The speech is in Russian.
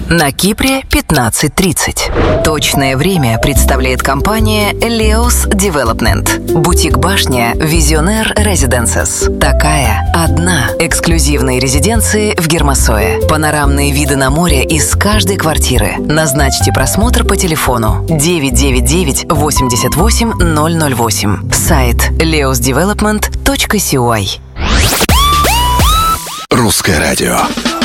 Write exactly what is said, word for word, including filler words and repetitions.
На Кипре пятнадцать тридцать. Точное время представляет компания Leos Development. Бутик-башня Visionaire Residences. Такая одна. Эксклюзивные резиденции в Гермосое. Панорамные виды на море из каждой квартиры. Назначьте просмотр по телефону девять девять девять восемьдесят восемь ноль ноль восемь. Сайт leos development точка си ой. Русское радио.